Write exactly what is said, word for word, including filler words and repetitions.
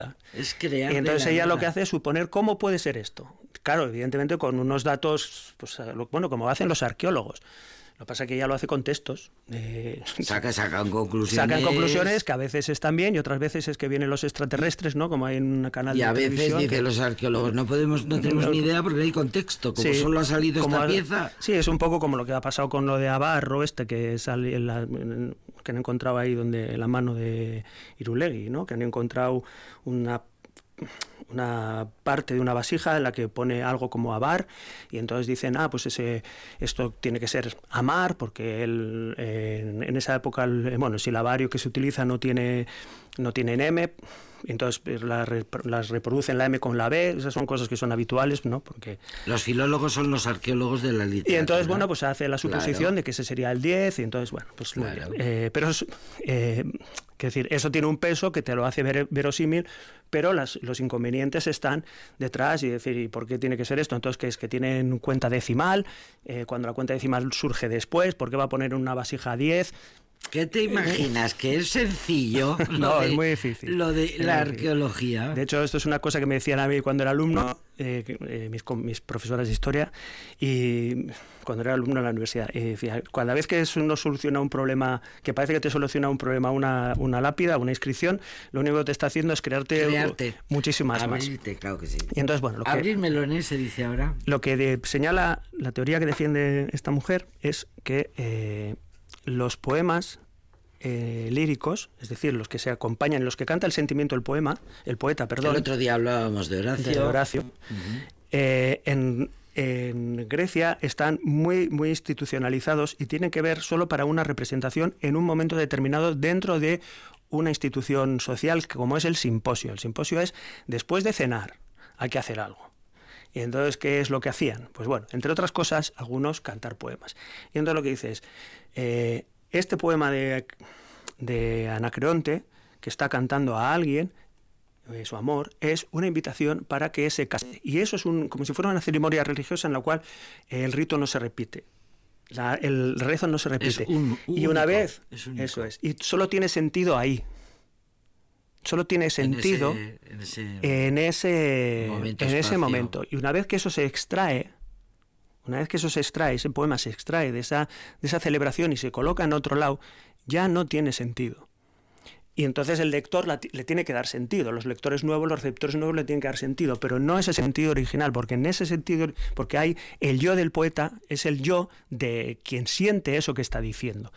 Es crear. Y entonces ella lo que hace es suponer cómo puede ser esto. Claro, evidentemente con unos datos, pues, bueno, como hacen los arqueólogos. Lo que pasa es que ella lo hace con textos. Eh, Saca, sacan conclusiones. Sacan conclusiones que a veces están bien y otras veces es que vienen los extraterrestres, ¿no? Como hay en un canal y de televisión. Y a veces dicen que... los arqueólogos, no podemos, no tenemos ni idea porque no hay contexto. Como sí, solo ha salido esta a... pieza. Sí, es un poco como lo que ha pasado con lo de Abarro, este que sale en la, en, que han encontrado ahí donde la mano de Irulegui, ¿no? Que han encontrado una una parte de una vasija en la que pone algo como Abar y entonces dicen, ah, pues ese esto tiene que ser Amar porque el, en, en esa época, el, bueno, si el avario que se utiliza no tiene no tiene M, entonces las la reproducen la M con la B, esas son cosas que son habituales, ¿no? Porque los filólogos son los arqueólogos de la literatura. Y entonces, bueno, pues se hace la suposición claro. de que ese sería el diez y entonces, bueno, pues claro. muy bien. Eh, pero es, eh, que decir, eso tiene un peso que te lo hace ver, verosímil, pero las, los inconvenientes están detrás y decir, ¿y por qué tiene que ser esto? Entonces, que es que tienen cuenta decimal, eh, cuando la cuenta decimal surge después, ¿por qué va a poner una vasija diez? ¿Qué te imaginas? ¿Que es sencillo? No, de, es muy difícil. Lo de la arqueología. De hecho, esto es una cosa que me decían a mí cuando era alumno, eh, eh, mis, mis profesoras de historia, y cuando era alumno en la universidad. Y decía, cada vez que uno soluciona un problema, que parece que te soluciona un problema, una, una lápida, una inscripción, lo único que te está haciendo es crearte, Crearte. muchísimas Abrirte, más. Claro que sí. Y entonces, bueno, lo que, abrir melones, se dice ahora. Lo que de, señala la teoría que defiende esta mujer es que eh, los poemas eh, líricos, es decir, los que se acompañan, los que canta el sentimiento el poema, el poeta, perdón. El otro día hablábamos de Horacio. De Horacio. Uh-huh. eh, en, en Grecia están muy, muy institucionalizados y tienen que ver solo para una representación en un momento determinado dentro de una institución social como es el simposio. El simposio es después de cenar, hay que hacer algo. Y entonces, ¿qué es lo que hacían? Pues bueno, entre otras cosas, algunos cantar poemas. Y entonces lo que dice es, eh, este poema de, de Anacreonte, que está cantando a alguien, eh, su amor, es una invitación para que se case. Y eso es un, como si fuera una ceremonia religiosa en la cual eh, el rito no se repite. La, el rezo no se repite. Es un, un y una único, vez, es eso es, y solo tiene sentido ahí. Solo tiene sentido en ese, en ese, en ese momento, en ese momento. Y una vez que eso se extrae, una vez que eso se extrae, ese poema se extrae de esa, de esa celebración y se coloca en otro lado, ya no tiene sentido. Y entonces el lector la, le tiene que dar sentido. Los lectores nuevos, los receptores nuevos le tienen que dar sentido, pero no ese sentido original, porque en ese sentido, porque hay el yo del poeta, es el yo de quien siente eso que está diciendo.